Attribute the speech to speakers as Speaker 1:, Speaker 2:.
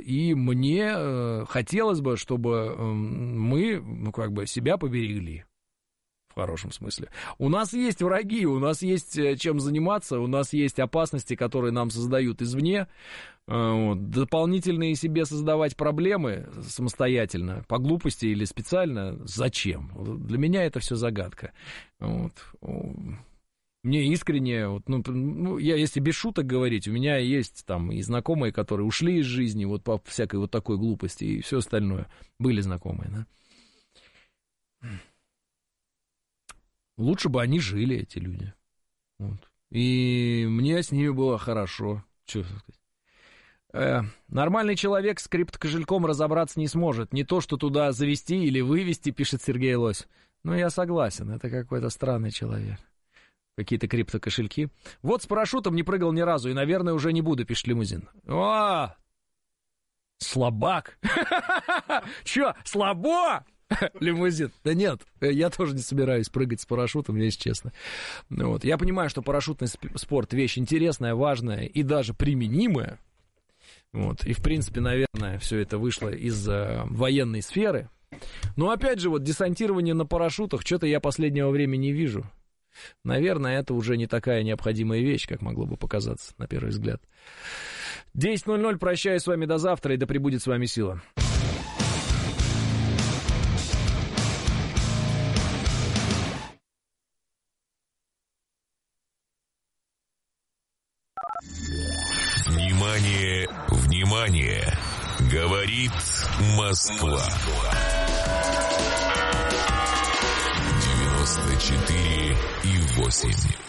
Speaker 1: и мне хотелось бы, чтобы мы, себя поберегли. В хорошем смысле. У нас есть враги, у нас есть чем заниматься, у нас есть опасности, которые нам создают извне. Дополнительные себе создавать проблемы самостоятельно, по глупости или специально, зачем? Для меня это все загадка. Мне искренне, я, если без шуток говорить, у меня есть там и знакомые, которые ушли из жизни вот по всякой вот такой глупости, и все остальное. Были знакомые, да? Лучше бы они жили, эти люди. И мне с ними было хорошо. Что сказать? Нормальный человек с криптокошельком разобраться не сможет. Не то, что туда завести или вывести, пишет Сергей Лось. Я согласен, это какой-то странный человек. Какие-то криптокошельки. Вот с парашютом не прыгал ни разу, и, наверное, уже не буду, пишет Лимузин. Слабак! Чё, слабо? Лимузин. Да нет, я тоже не собираюсь прыгать с парашютом, если честно. Я понимаю, что парашютный спорт вещь интересная, важная и даже применимая. И, в принципе, наверное, все это вышло из военной сферы. Но, опять же, десантирование на парашютах, что-то я последнего времени не вижу. Наверное, это уже не такая необходимая вещь, как могло бы показаться, на первый взгляд. 10:00, прощаюсь с вами до завтра, и да пребудет с вами сила.
Speaker 2: Внимание, внимание! Говорит Москва. 94,8.